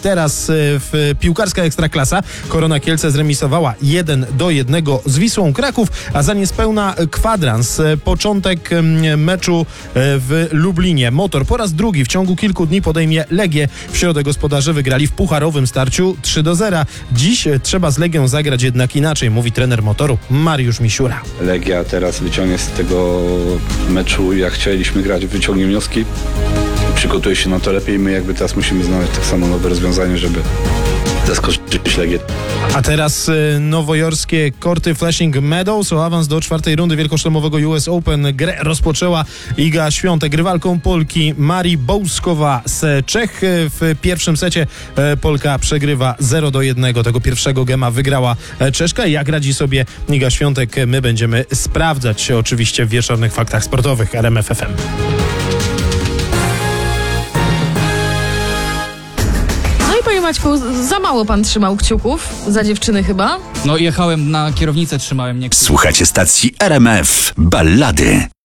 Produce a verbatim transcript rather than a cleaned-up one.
Teraz w piłkarska Ekstraklasa Korona Kielce zremisowała jeden do jednego z Wisłą Kraków, a za niespełna kwadrans początek meczu w Lublinie. Motor po raz drugi w ciągu kilku dni podejmie Legię. W środę gospodarze wygrali w pucharowym starciu trzy do zera. Dziś trzeba z Legią zagrać jednak inaczej, mówi trener Motoru Mariusz Misiura. Legia teraz wyciągnie z tego meczu, jak chcieliśmy grać, wyciągnie wnioski. Przygotuje się na to lepiej. My jakby teraz musimy znaleźć tak samo nowe rozwiązanie, żeby zaskoczyć Legię. A teraz y, nowojorskie korty Flushing Meadows o awans do czwartej rundy wielkoszlemowego U S Open. Grę rozpoczęła Iga Świątek. Rywalką Polki Marii Bołskowa z Czech. W pierwszym secie e, Polka przegrywa zero do jednego. Tego pierwszego gema wygrała e, Czeszka. Jak radzi sobie Iga Świątek, my będziemy sprawdzać oczywiście w wieczornych faktach sportowych R M F F M. Panie Maćku, za mało pan trzymał kciuków, za dziewczyny chyba? No jechałem na kierownicę, trzymałem nie. Słuchacie stacji R M F Ballady.